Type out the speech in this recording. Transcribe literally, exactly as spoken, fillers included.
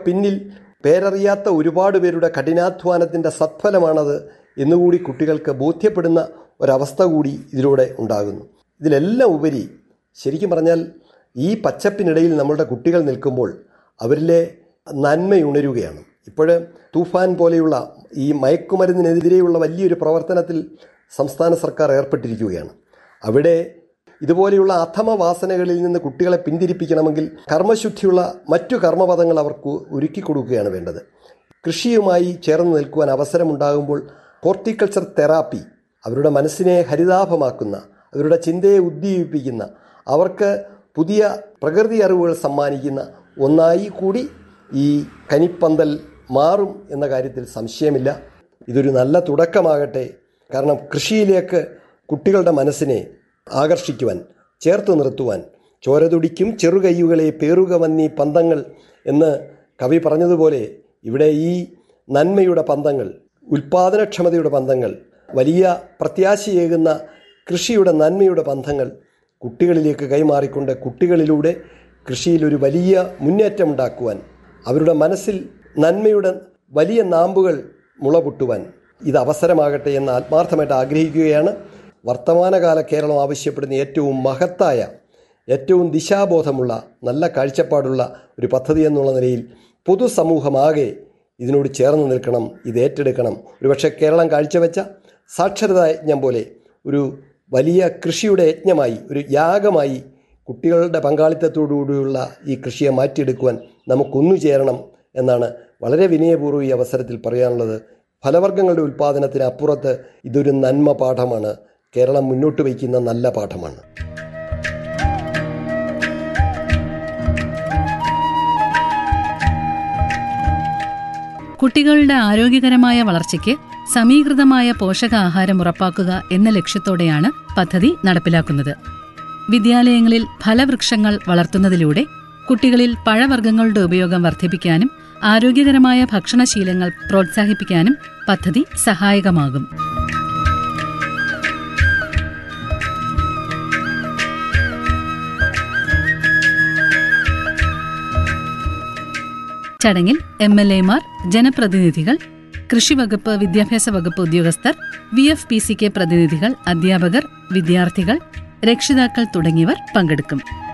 പിന്നിൽ പേരറിയാത്ത ഒരുപാട് പേരുടെ കഠിനാധ്വാനത്തിൻ്റെ സത്ഫലമാണത് എന്നുകൂടി കുട്ടികൾക്ക് ബോധ്യപ്പെടുന്ന ഒരവസ്ഥ കൂടി ഇതിലൂടെ ഉണ്ടാകുന്നു. ഇതിലെല്ലാം ഉപരി ശരിക്കും പറഞ്ഞാൽ ഈ പച്ചപ്പിനിടയിൽ നമ്മളുടെ കുട്ടികൾ നിൽക്കുമ്പോൾ അവരിലെ നന്മയുണരുകയാണ്. ഇപ്പോൾ തൂഫാൻ പോലെയുള്ള ഈ മയക്കുമരുന്നിനെതിരെയുള്ള വലിയൊരു പ്രവർത്തനത്തിൽ സംസ്ഥാന സർക്കാർ ഏർപ്പെട്ടിരിക്കുകയാണ്. അവിടെ ഇതുപോലെയുള്ള അധമ വാസനകളിൽ നിന്ന് കുട്ടികളെ പിന്തിരിപ്പിക്കണമെങ്കിൽ കർമ്മശുദ്ധിയുള്ള മറ്റു കർമ്മപദങ്ങൾ അവർക്ക് ഒരുക്കി കൊടുക്കുകയാണ് വേണ്ടത്. കൃഷിയുമായി ചേർന്ന് നിൽക്കുവാൻ അവസരമുണ്ടാകുമ്പോൾ ഹോർട്ടിക്കൾച്ചർ തെറാപ്പി അവരുടെ മനസ്സിനെ ഹരിതാഭമാക്കുന്ന, അവരുടെ ചിന്തയെ ഉദ്ദീപിപ്പിക്കുന്ന, അവർക്ക് പുതിയ പ്രകൃതി അറിവുകൾ സമ്മാനിക്കുന്ന ഒന്നായി കൂടി ഈ കനിപ്പന്തൽ മാറും എന്ന കാര്യത്തിൽ സംശയമില്ല. ഇതൊരു നല്ല തുടക്കമാകട്ടെ. കാരണം കൃഷിയിലേക്ക് കുട്ടികളുടെ മനസ്സിനെ ആകർഷിക്കുവാൻ, ചേർത്ത് നിർത്തുവാൻ, ചോരതുടിക്കും ചെറുകയ്യുകളെ പേറുക വന്നീ പന്തങ്ങൾ എന്ന് കവി പറഞ്ഞതുപോലെ ഇവിടെ ഈ നന്മയുടെ പന്തങ്ങൾ, ഉൽപാദനക്ഷമതയുടെ പന്തങ്ങൾ, വലിയ പ്രത്യാശയേകുന്ന കൃഷിയുടെ നന്മയുടെ ബന്ധങ്ങൾ കുട്ടികളിലേക്ക് കൈമാറിക്കൊണ്ട് കുട്ടികളിലൂടെ കൃഷിയിലൊരു വലിയ മുന്നേറ്റമുണ്ടാക്കുവാൻ, അവരുടെ മനസ്സിൽ നന്മയുടെ വലിയ നാമ്പുകൾ മുളപൊട്ടുവാൻ ഇത് അവസരമാകട്ടെ എന്ന് ആത്മാർത്ഥമായിട്ട് ആഗ്രഹിക്കുകയാണ്. വർത്തമാനകാല കേരളം ആവശ്യപ്പെടുന്ന ഏറ്റവും മഹത്തായ, ഏറ്റവും ദിശാബോധമുള്ള, നല്ല കാഴ്ചപ്പാടുള്ള ഒരു പദ്ധതി എന്നുള്ള നിലയിൽ പൊതുസമൂഹമാകെ ഇതിനോട് ചേർന്ന് നിൽക്കണം, ഇത് ഏറ്റെടുക്കണം. ഒരുപക്ഷെ കേരളം കാഴ്ചവെച്ച സാക്ഷരതാ യജ്ഞം പോലെ ഒരു വലിയ കൃഷിയുടെ യജ്ഞമായി, ഒരു യാഗമായി കുട്ടികളുടെ പങ്കാളിത്തത്തോടുകൂടിയുള്ള ഈ കൃഷിയെ മാറ്റിയെടുക്കുവാൻ നമുക്കൊന്നു ചേരണം എന്നാണ് വളരെ വിനയപൂർവ്വം ഈ അവസരത്തിൽ പറയാനുള്ളത്. ഫലവർഗ്ഗങ്ങളുടെ ഉൽപ്പാദനത്തിന് അപ്പുറത്ത് ഇതൊരു നന്മ പാഠമാണ്, കേരളം മുന്നോട്ട് വയ്ക്കുന്ന നല്ല പാഠമാണ്. കുട്ടികളുടെ ആരോഗ്യകരമായ വളർച്ചയ്ക്ക് സമീകൃതമായ പോഷകാഹാരം ഉറപ്പാക്കുക എന്ന ലക്ഷ്യത്തോടെയാണ് പദ്ധതി നടപ്പിലാക്കുന്നത്. വിദ്യാലയങ്ങളിൽ ഫലവൃക്ഷങ്ങൾ വളർത്തുന്നതിലൂടെ കുട്ടികളിൽ പഴവർഗ്ഗങ്ങളുടെ ഉപയോഗം വർദ്ധിപ്പിക്കാനും ആരോഗ്യകരമായ ഭക്ഷണശീലങ്ങൾ പ്രോത്സാഹിപ്പിക്കാനും പദ്ധതി സഹായകമാകും. ചടങ്ങിൽ എം എൽ എമാർ, ജനപ്രതിനിധികൾ, കൃഷിവകുപ്പ്, വിദ്യാഭ്യാസ വകുപ്പ് ഉദ്യോഗസ്ഥർ, V F P C K പ്രതിനിധികൾ, അധ്യാപകർ, വിദ്യാർത്ഥികൾ, രക്ഷിതാക്കൾ തുടങ്ങിയവർ പങ്കെടുക്കും.